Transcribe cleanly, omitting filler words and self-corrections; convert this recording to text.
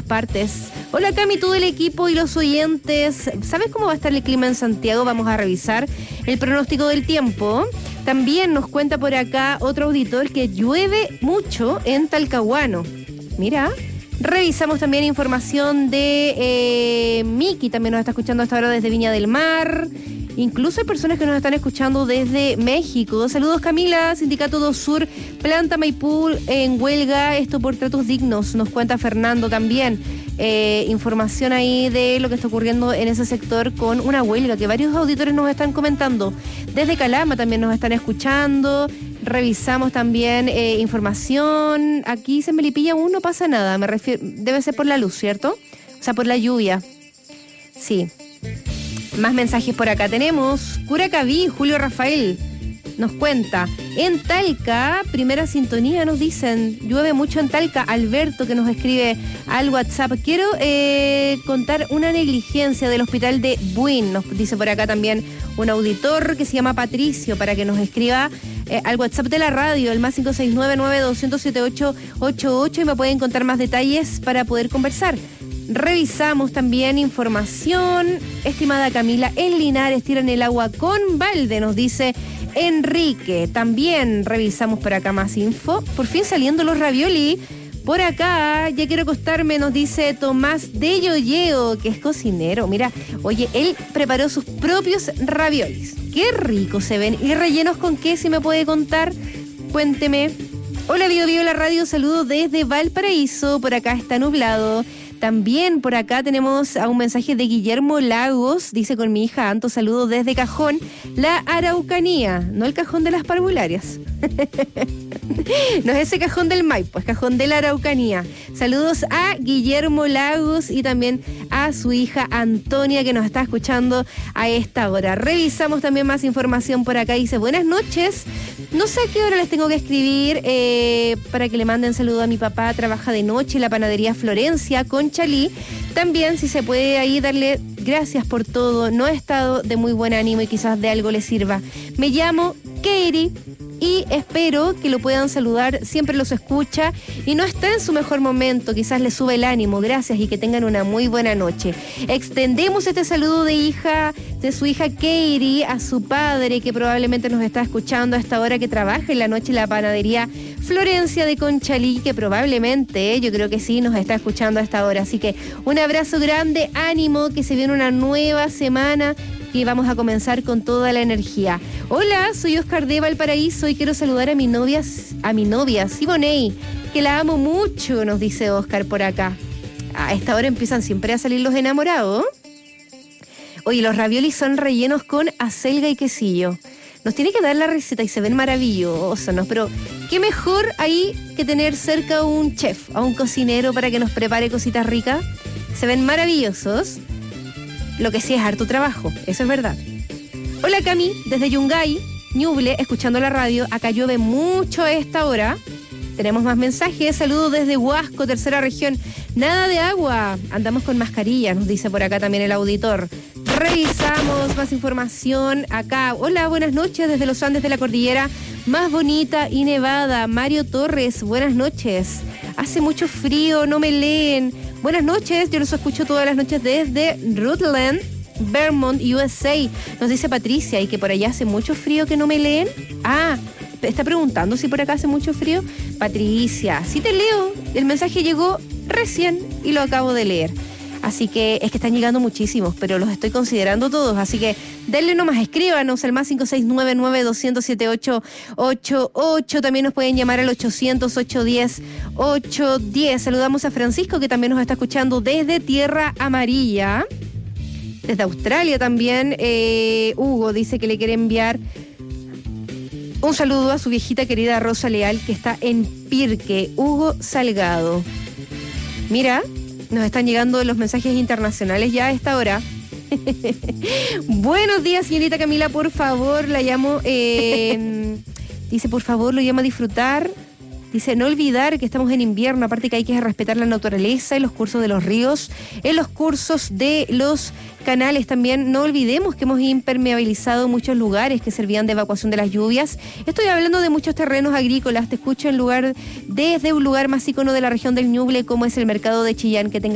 partes. Hola Cami, todo el equipo y los oyentes. ¿Sabes cómo va a estar el clima en Santiago? Vamos a revisar el pronóstico del tiempo. También nos cuenta por acá otro auditor que llueve mucho en Talcahuano. Mira, revisamos también información de Miki, también nos está escuchando hasta ahora desde Viña del Mar. Incluso hay personas que nos están escuchando desde México. Saludos Camila, Sindicato 2 Sur, Planta Maipú en huelga, esto por tratos dignos, nos cuenta Fernando también. Información ahí de lo que está ocurriendo en ese sector con una huelga que varios auditores nos están comentando. Desde Calama también nos están escuchando. Revisamos también información. Aquí en Melipilla aún no pasa nada, me refiero, debe ser por la luz, ¿cierto? O sea, por la lluvia. Sí. Más mensajes por acá tenemos. Curacaví, Julio Rafael nos cuenta. En Talca, primera sintonía nos dicen. Llueve mucho en Talca. Alberto que nos escribe al WhatsApp. Quiero contar una negligencia del hospital de Buin. Nos dice por acá también un auditor que se llama Patricio para que nos escriba al WhatsApp de la radio, el más 569-9200-7888 y me pueden contar más detalles para poder conversar. Revisamos también información. Estimada Camila, en Linares tiran el agua con balde, nos dice Enrique. También revisamos por acá más info. Por fin saliendo los ravioli. Por acá, ya quiero acostarme, nos dice Tomás de Yoyeo, que es cocinero. Mira, oye, él preparó sus propios raviolis. Qué ricos se ven. ¿Y rellenos con qué? Si me puede contar, cuénteme. Hola, Bio la radio, saludos desde Valparaíso. Por acá está nublado. También por acá tenemos a un mensaje de Guillermo Lagos, dice con mi hija Anto, saludos desde Cajón, la Araucanía, no el Cajón de las Parvularias. No es ese Cajón del Maipo, es Cajón de la Araucanía. Saludos a Guillermo Lagos y también a su hija Antonia que nos está escuchando a esta hora. Revisamos también más información por acá, dice buenas noches. No sé a qué hora les tengo que escribir para que le manden saludo a mi papá, trabaja de noche en la panadería Florencia con Chalí. También si se puede ahí darle gracias por todo, no he estado de muy buen ánimo y quizás de algo le sirva. Me llamo Katie y espero que lo puedan saludar, siempre los escucha y no está en su mejor momento, quizás le sube el ánimo, gracias y que tengan una muy buena noche. Extendemos este saludo de su hija Katie a su padre que probablemente nos está escuchando a esta hora, que trabaja en la noche en la panadería Florencia de Conchalí, que probablemente, yo creo que sí, nos está escuchando a esta hora, así que un abrazo grande, ánimo, que se viene una nueva semana y vamos a comenzar con toda la energía. Hola, soy Oscar de Valparaíso y quiero saludar a mi novia Siboney, que la amo mucho, nos dice Oscar por acá. A esta hora empiezan siempre a salir los enamorados. Oye, los raviolis son rellenos con acelga y quesillo. Nos tiene que dar la receta y se ven maravillosos, ¿no? Pero qué mejor ahí que tener cerca a un chef, a un cocinero para que nos prepare cositas ricas. Se ven maravillosos. Lo que sí es harto trabajo, eso es verdad. Hola Cami, desde Yungay, Ñuble, escuchando la radio. Acá llueve mucho a esta hora. Tenemos más mensajes. Saludos desde Huasco, tercera región. Nada de agua. Andamos con mascarilla, nos dice por acá también el auditor. Revisamos más información acá. Hola, buenas noches desde los Andes de la cordillera más bonita y nevada. Mario Torres, buenas noches. Hace mucho frío, no me leen. Buenas noches, yo los escucho todas las noches desde Rutland, Vermont, USA. Nos dice Patricia, y que por allá hace mucho frío, que no me leen. Ah, está preguntando si por acá hace mucho frío. Patricia, sí te leo. El mensaje llegó recién y lo acabo de leer. Así que es que están llegando muchísimos, pero los estoy considerando todos. Así que denle nomás, escríbanos al más 569-9200-7888. También nos pueden llamar al 800-810-810. Saludamos a Francisco, que también nos está escuchando desde Tierra Amarilla. Desde Australia también. Hugo dice que le quiere enviar un saludo a su viejita querida Rosa Leal, que está en Pirque. Hugo Salgado. Mira, nos están llegando los mensajes internacionales ya a esta hora. Buenos días, señorita Camila, por favor, la llamo. Dice, por favor, lo llamo a disfrutar. Dice, no olvidar que estamos en invierno, aparte que hay que respetar la naturaleza en los cursos de los ríos, en los cursos de los canales también. No olvidemos que hemos impermeabilizado muchos lugares que servían de evacuación de las lluvias. Estoy hablando de muchos terrenos agrícolas. Te escucho desde un lugar más ícono de la región del Ñuble, como es el mercado de Chillán. Que tenga